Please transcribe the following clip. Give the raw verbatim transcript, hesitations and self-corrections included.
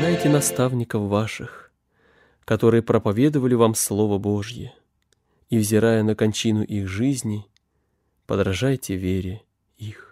Уважайте наставников ваших, которые проповедовали вам Слово Божье, и, взирая на кончину их жизни, подражайте вере их.